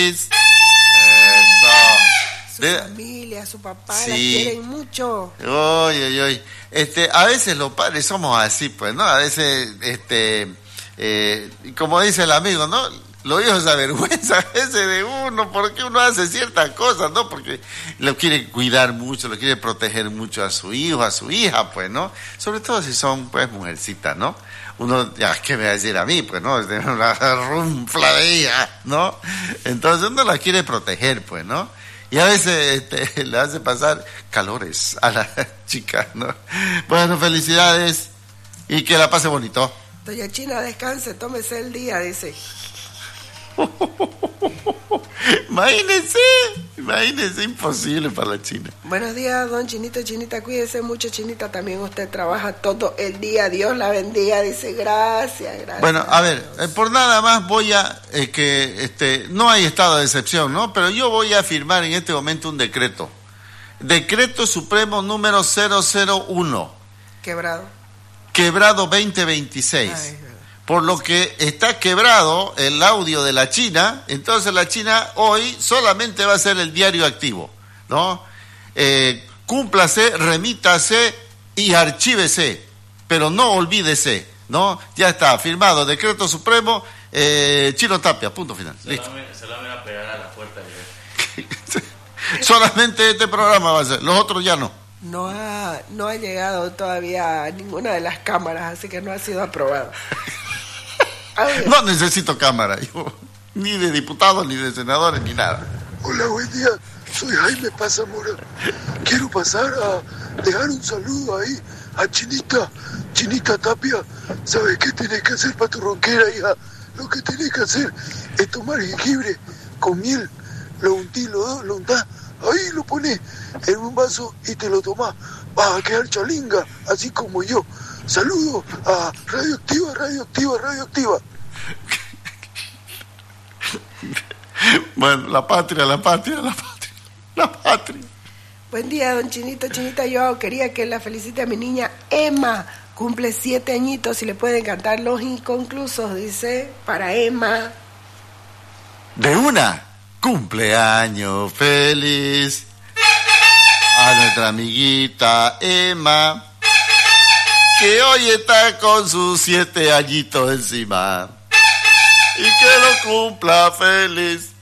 Su familia, su papá, Sí. la quieren mucho. Oye. A veces los padres somos así, pues, ¿no? A veces, como dice el amigo, ¿no? Los hijos se avergüenzan a veces de uno, porque uno hace ciertas cosas, ¿no? Porque lo quiere cuidar mucho, lo quiere proteger mucho a su hijo, a su hija, pues, ¿no? Sobre todo si son, pues, mujercitas, ¿no? Uno, ya, ¿qué me va a decir a mí? Pues, ¿no? Es una runfla de ella, ¿no? Entonces uno la quiere proteger, pues, ¿no? Y a veces le hace pasar calores a la chica, ¿no? Bueno, felicidades y que la pase bonito. Doña China, descanse, tómese el día, dice. Imagínese, imposible para la China. Buenos días, don Chinito, Chinita, cuídese mucho, Chinita, también usted trabaja todo el día, Dios la bendiga, dice, gracias. Bueno, a ver, por nada más voy a, no hay estado de excepción, ¿no? Pero yo voy a firmar en este momento un decreto. Decreto Supremo número 001. Quebrado 2026. Ay, por lo que está quebrado el audio de la China, entonces la China hoy solamente va a ser el diario activo, ¿no? Cúmplase, remítase y archívese, pero no olvídese, ¿no? Ya está, firmado, decreto supremo, Chino Tapia, punto final. Listo. Se lo van a pegar a la puerta. Solamente este programa va a ser, los otros ya no. No ha llegado todavía a ninguna de las cámaras, así que no ha sido aprobado. No necesito cámara, yo, ni de diputados, ni de senadores, ni nada. Hola, buen día, soy Jaime Pazamora. Quiero pasar a dejar un saludo ahí a Chinita Tapia. ¿Sabes qué tenés que hacer para tu ronquera, hija? Lo que tenés que hacer es tomar jengibre con miel, lo untís, lo untás, ahí lo pones en un vaso y te lo tomás. Vas a quedar chalinga, así como yo. Saludos a Radioactiva. Bueno, la patria. Buen día, don Chinito, Chinita, yo quería que la felicite a mi niña Emma, cumple 7 añitos y le pueden cantar Los Inconclusos, dice, para Emma. De una, cumpleaños feliz a nuestra amiguita Emma, que hoy está con sus 7 añitos encima, y que lo cumpla feliz.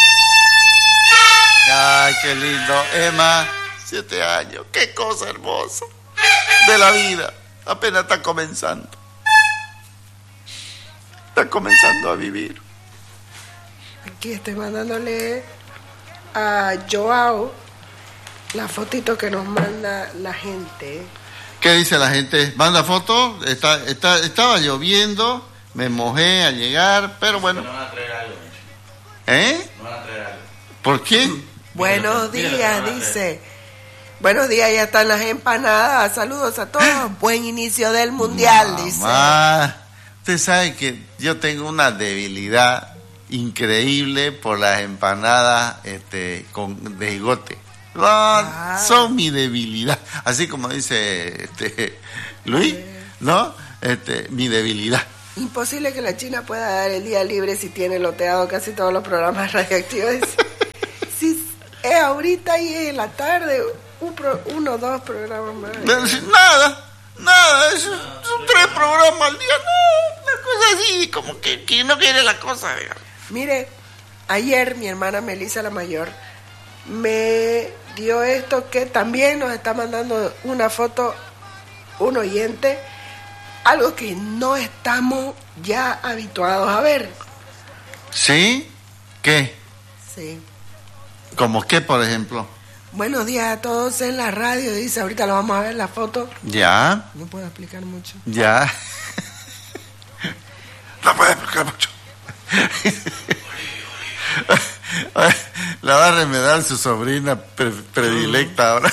Ay, qué lindo, Emma, 7 años, qué cosa hermosa de la vida, apenas está comenzando a vivir. Aquí estoy mandándole a Joao la fotito que nos manda la gente. ¿Qué dice la gente? ¿Manda foto? Estaba lloviendo, me mojé al llegar, pero bueno. No van a traer algo. ¿Eh? No van a traer algo. ¿Por qué? Buenos días, dice. Buenos días, ya están las empanadas. Saludos a todos. Buen inicio del mundial, dice. Usted sabe que yo tengo una debilidad increíble por las empanadas de jigote. Son mi debilidad, así como dice Luis, ¿no? Mi debilidad. Imposible que la China pueda dar el día libre si tiene loteado casi todos los programas radioactivos. Si es ahorita y es en la tarde, uno o dos programas más. Nada, son 3 programas al día, no, una cosa así, como que no quiere la cosa, digamos. Mire, ayer mi hermana Melissa, la mayor, me dio esto que también nos está mandando una foto un oyente, algo que no estamos ya habituados a ver. ¿Sí? ¿Qué? Sí. ¿Cómo qué, por ejemplo? Buenos días a todos en la radio, dice, ahorita lo vamos a ver la foto. Ya. No puedo explicar mucho. Ya. No puedo explicar mucho. La va a remedar su sobrina predilecta ahora.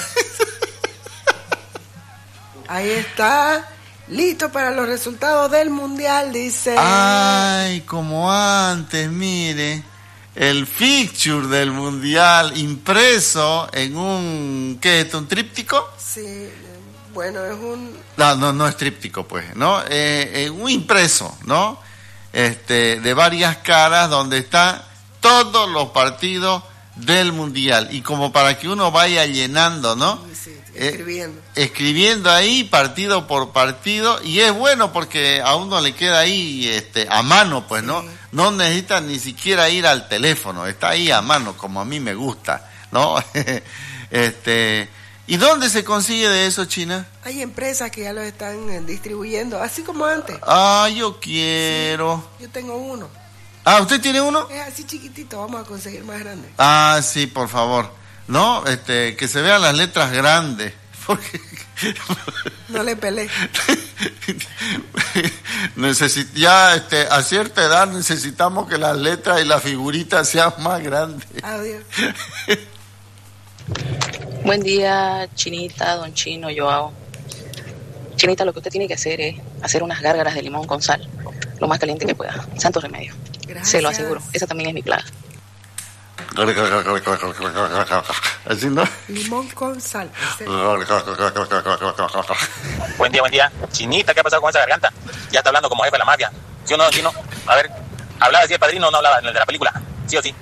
Ahí está, listo para los resultados del mundial, dice. Ay, como antes, mire, el fixture del mundial impreso en un, ¿qué es esto? ¿Un tríptico? Sí, bueno, es un... No es tríptico, pues, ¿no? Un impreso, ¿no? De varias caras donde está todos los partidos del Mundial. Y como para que uno vaya llenando, ¿no? Sí, escribiendo. Escribiendo ahí partido por partido, y es bueno porque a uno le queda ahí a mano, pues, ¿no? Sí. No necesita ni siquiera ir al teléfono, está ahí a mano, como a mí me gusta, ¿no? ¿Y dónde se consigue de eso, China? Hay empresas que ya lo están distribuyendo, así como antes. Ah, yo quiero. Sí, yo tengo uno. Ah, ¿usted tiene uno? Es así chiquitito, vamos a conseguir más grande. Ah, sí, por favor. No, que se vean las letras grandes, porque No le peleé. ya a cierta edad necesitamos que las letras y las figuritas sean más grandes. Adiós. Buen día, Chinita, don Chino, Joao. Chinita, lo que usted tiene que hacer es hacer unas gárgaras de limón con sal, lo más caliente que pueda. Santo remedio. Gracias. Se lo aseguro. Esa también es mi plaga. Así, ¿no? Limón con sal. ¿En serio? Buen día. Chinita, ¿qué ha pasado con esa garganta? Ya está hablando como jefe de la mafia. ¿Sí o no, Chino? A ver, ¿hablaba así el padrino o no hablaba en el de la película? ¿Sí o sí?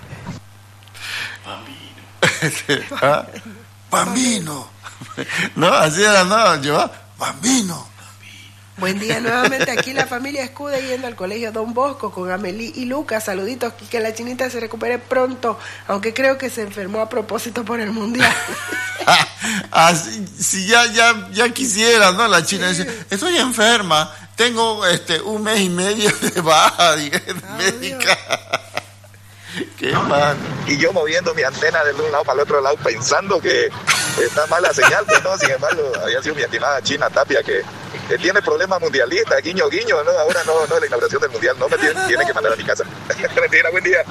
¿Ah? Bambino. No, así era, no, yo, Bambino. Buen día nuevamente, aquí la familia Escude yendo al colegio Don Bosco con Amelie y Lucas. Saluditos, y que la Chinita se recupere pronto, aunque creo que se enfermó a propósito por el Mundial. Así, si ya quisiera, ¿no? La China dice, estoy enferma, tengo 1 mes y medio de baja médica. Qué mal. Y yo moviendo mi antena de un lado para el otro lado pensando que está mal la señal, pues no, sin embargo, había sido mi estimada China Tapia que tiene problemas mundialistas, guiño, ¿no? Ahora no es la inauguración del Mundial, no me tiene que mandar a mi casa. Mentira, buen día.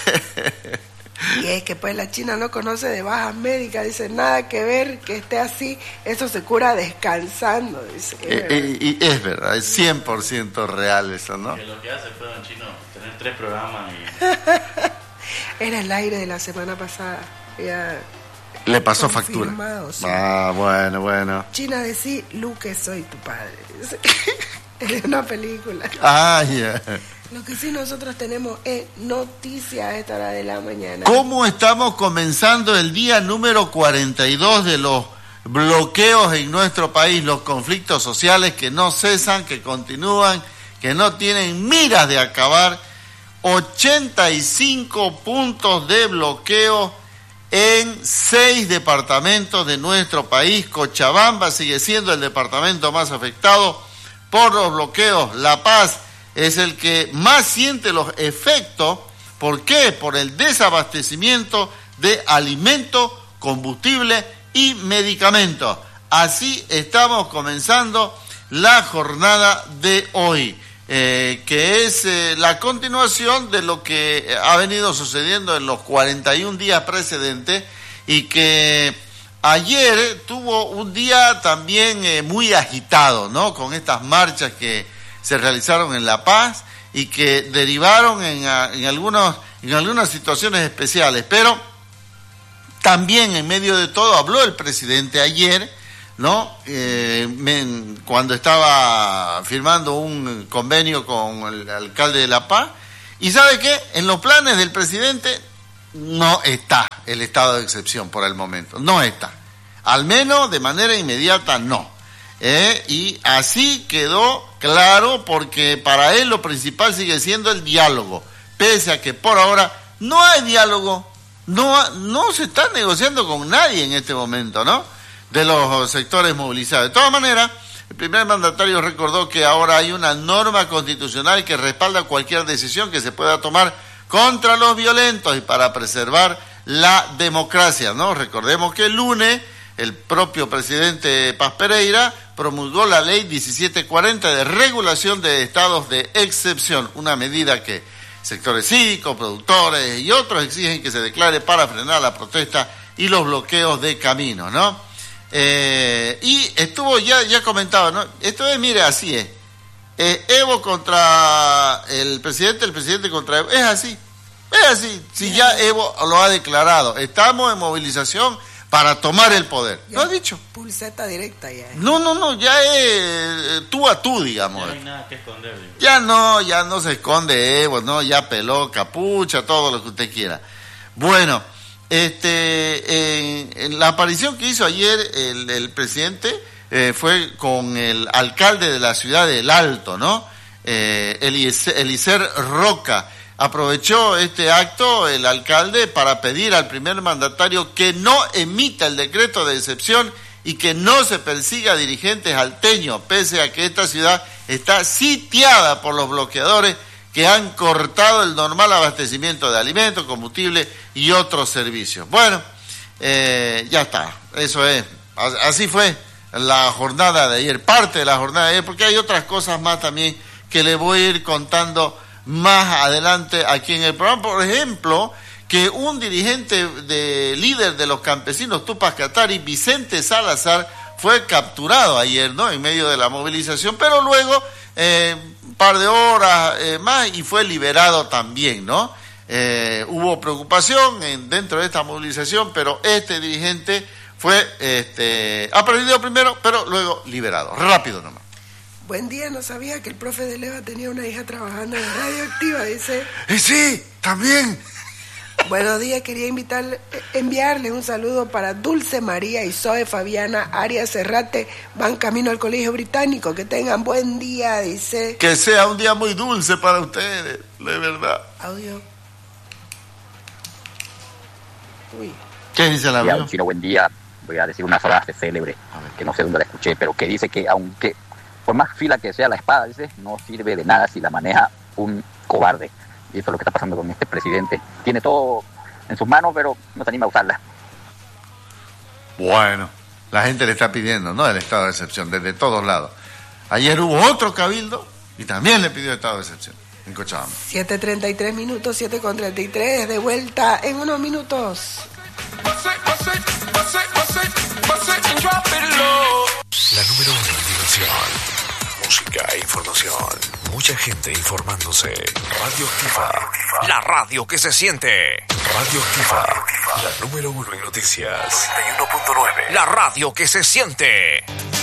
Y es que pues la China no conoce de bajas médicas, dice, nada que ver que esté así, eso se cura descansando, dice. Y es verdad, es 100% real eso, ¿no? Que lo que hace fue, don Chino, tener 3 programas y... Era el aire de la semana pasada, ya... Le pasó factura. Sí. Ah, bueno. China decía, Luque, soy tu padre. Es una película. Ah, ya. Lo que sí nosotros tenemos es noticias a esta hora de la mañana. ¿Cómo estamos comenzando el día número 42 de los bloqueos en nuestro país, los conflictos sociales que no cesan, que continúan, que no tienen miras de acabar? 85 puntos de bloqueo en 6 departamentos de nuestro país. Cochabamba sigue siendo el departamento más afectado por los bloqueos. La Paz es el que más siente los efectos. ¿Por qué? Por el desabastecimiento de alimentos, combustible y medicamentos. Así estamos comenzando la jornada de hoy, que es la continuación de lo que ha venido sucediendo en los 41 días precedentes, y que ayer tuvo un día también muy agitado, ¿no? Con estas marchas que se realizaron en La Paz y que derivaron en algunas situaciones especiales, pero también en medio de todo habló el presidente ayer, ¿no? Cuando estaba firmando un convenio con el alcalde de La Paz, y ¿sabe qué? En los planes del presidente no está el estado de excepción por el momento, no está, al menos de manera inmediata no, y así quedó claro, porque para él lo principal sigue siendo el diálogo, pese a que por ahora no hay diálogo, no se está negociando con nadie en este momento, ¿no? De los sectores movilizados. De todas maneras, el primer mandatario recordó que ahora hay una norma constitucional que respalda cualquier decisión que se pueda tomar contra los violentos y para preservar la democracia, ¿no? Recordemos que el lunes el propio presidente Paz Pereira promulgó la ley 1740 de regulación de estados de excepción, una medida que sectores cívicos, productores y otros exigen que se declare para frenar la protesta y los bloqueos de caminos, ¿no? Y estuvo ya comentado, ¿no? Esto es, mire, así es. Evo contra el presidente contra Evo. Es así. Si ya Evo lo ha declarado. Estamos en movilización para tomar el poder. Ya, lo ha dicho. Pulseta directa ya. No, ya es tú a tú, digamos. Ya no hay nada que esconder. Ya no se esconde Evo, no, ya peló, capucha, todo lo que usted quiera. Bueno, en la aparición que hizo ayer el presidente fue con el alcalde de la ciudad del Alto, ¿no? Eliezer Roca. Aprovechó este acto el alcalde para pedir al primer mandatario que no emita el decreto de excepción y que no se persiga a dirigentes alteños, pese a que esta ciudad está sitiada por los bloqueadores que han cortado el normal abastecimiento de alimentos, combustible y otros servicios. Bueno, ya está, eso es, así fue la jornada de ayer, parte de la jornada de ayer, porque hay otras cosas más también que le voy a ir contando más adelante aquí en el programa. Por ejemplo, que un dirigente líder de los campesinos Tupac Katari, Vicente Salazar, fue capturado ayer, ¿no? En medio de la movilización, pero luego un par de horas más y fue liberado también, ¿no? Hubo preocupación dentro de esta movilización, pero este dirigente fue aprendido primero, pero luego liberado. Rápido nomás. Buen día, no sabía que el profe de Leva tenía una hija trabajando en Radioactiva, dice. Sí, también. Buenos días, quería enviarle un saludo para Dulce María y Zoe Fabiana Arias Serrate, van camino al Colegio Británico, que tengan buen día, dice. Que sea un día muy dulce para ustedes, de verdad. Audio. Uy. ¿Qué dice la Don Chino, buen día. Voy a decir una frase célebre, que no sé dónde la escuché, pero que dice que aunque por más fila que sea la espada, dice, no sirve de nada si la maneja un cobarde. Y eso es lo que está pasando con este presidente. Tiene todo en sus manos, pero no se anima a usarla. Bueno, la gente le está pidiendo, ¿no? El estado de excepción, desde todos lados. Ayer hubo otro cabildo y también le pidió estado de excepción en Cochabamba. 7:33 minutos, 7:33, de vuelta en unos minutos. La número 1 en diversión, música e información. Mucha gente informándose. Radioactiva. La radio que se siente. Radioactiva. La número 1 en noticias. 91.9. La radio que se siente.